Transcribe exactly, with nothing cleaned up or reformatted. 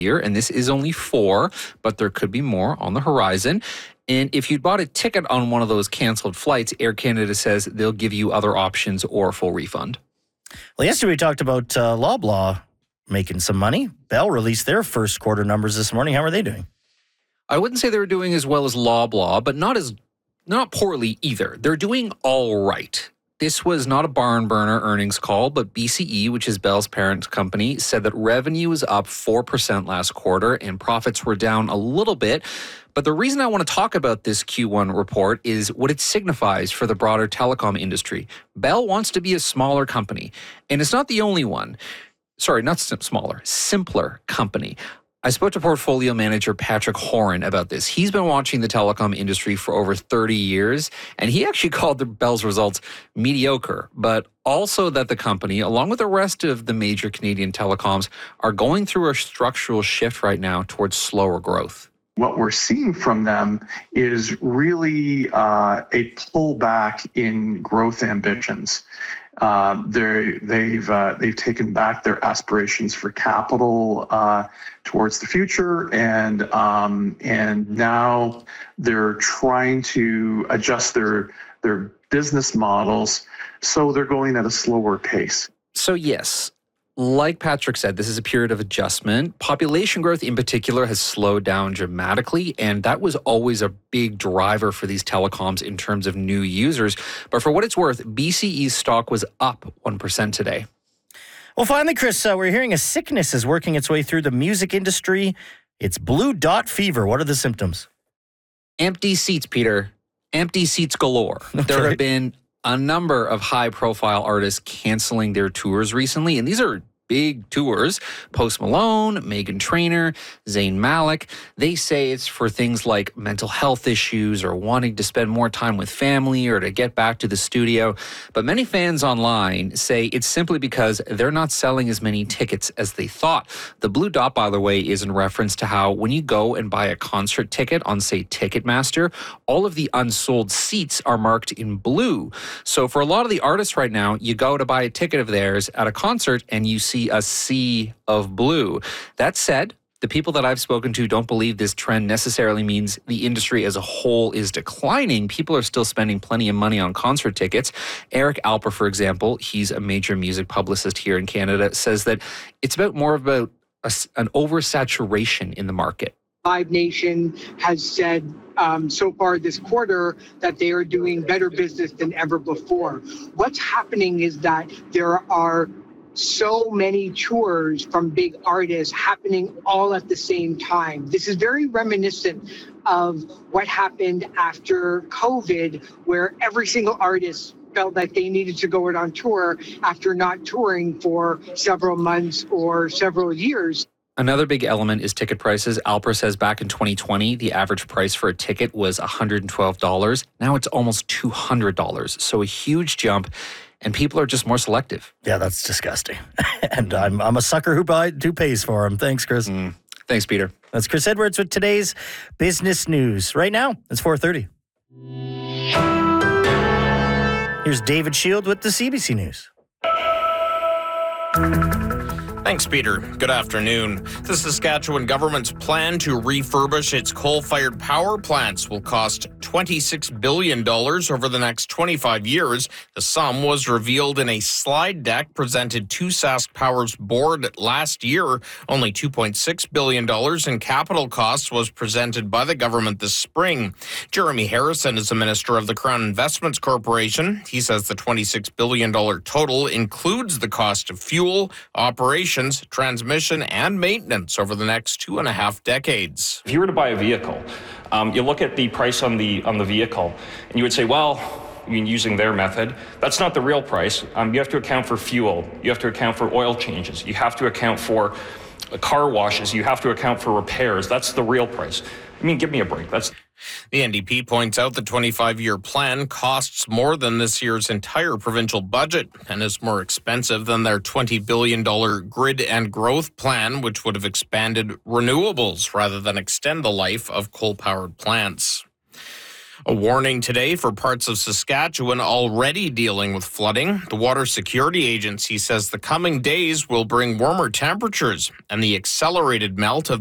year, and this is only four, but there could be more on the horizon. And if you'd bought a ticket on one of those canceled flights, Air Canada says they'll give you other options or a full refund. Well, yesterday we talked about uh, Loblaw making some money. Bell released their first quarter numbers this morning. How are they doing? I wouldn't say they were doing as well as Loblaw, but not as not poorly either. They're doing all right. This was not a barn burner earnings call, but B C E, which is Bell's parent company, said that revenue was up four percent last quarter and profits were down a little bit. But the reason I want to talk about this Q one report is what it signifies for the broader telecom industry. Bell wants to be a smaller company, and it's not the only one. Sorry, not smaller, simpler company. I spoke to portfolio manager Patrick Horan about this. He's been watching the telecom industry for over thirty years, and he actually called the Bell's results mediocre, but also that the company, along with the rest of the major Canadian telecoms, are going through a structural shift right now towards slower growth. What we're seeing from them is really uh, a pullback in growth ambitions. Uh, they've uh, they've taken back their aspirations for capital uh, towards the future, and um, and now they're trying to adjust their their business models, so they're going at a slower pace. So yes, like Patrick said, this is a period of adjustment. Population growth in particular has slowed down dramatically, and that was always a big driver for these telecoms in terms of new users. But for what it's worth, B C E's stock was up one percent today. Well, finally, Chris, uh, we're hearing a sickness is working its way through the music industry. It's blue dot fever. What are the symptoms? Empty seats, Peter. Empty seats galore. Okay. There have been a number of high-profile artists canceling their tours recently, and these are big tours. Post Malone, Meghan Trainor, Zayn Malik. They say it's for things like mental health issues or wanting to spend more time with family or to get back to the studio. But many fans online say it's simply because they're not selling as many tickets as they thought. The blue dot, by the way, is in reference to how when you go and buy a concert ticket on, say, Ticketmaster, all of the unsold seats are marked in blue. So for a lot of the artists right now, you go to buy a ticket of theirs at a concert and you see a sea of blue. That said, the people that I've spoken to don't believe this trend necessarily means the industry as a whole is declining. People are still spending plenty of money on concert tickets. Eric Alper, for example, he's a major music publicist here in Canada, says that it's about more about a, an oversaturation in the market. Live Nation has said um, so far this quarter that they are doing better business than ever before. What's happening is that there are so many tours from big artists happening all at the same time. This is very reminiscent of what happened after COVID, where every single artist felt like they needed to go out on tour after not touring for several months or several years. Another big element is ticket prices. Alper says back in twenty twenty, the average price for a ticket was one hundred twelve dollars. Now it's almost two hundred dollars. So a huge jump. And people are just more selective. Yeah, that's disgusting. And I'm I'm a sucker who buy, who pays for them. Thanks, Chris. Mm. Thanks, Peter. That's Chris Edwards with today's business news. Right now, it's four thirty. Here's David Shield with the C B C News. Thanks, Peter. Good afternoon. The Saskatchewan government's plan to refurbish its coal-fired power plants will cost twenty-six billion dollars over the next twenty-five years. The sum was revealed in a slide deck presented to Sask Power's board last year. Only two point six billion dollars in capital costs was presented by the government this spring. Jeremy Harrison is the minister of the Crown Investments Corporation. He says the twenty-six billion dollars total includes the cost of fuel, operations, transmission, and maintenance over the next two and a half decades. If you were to buy a vehicle, um, you look at the price on the on the vehicle, and you would say, well, I mean, using their method, that's not the real price. Um, you have to account for fuel. You have to account for oil changes. You have to account for car washes. You have to account for repairs. That's the real price. I mean, give me a break. That's The N D P points out the twenty-five-year plan costs more than this year's entire provincial budget and is more expensive than their twenty billion dollars grid and growth plan, which would have expanded renewables rather than extend the life of coal-powered plants. A warning today for parts of Saskatchewan already dealing with flooding. The Water Security Agency says the coming days will bring warmer temperatures and the accelerated melt of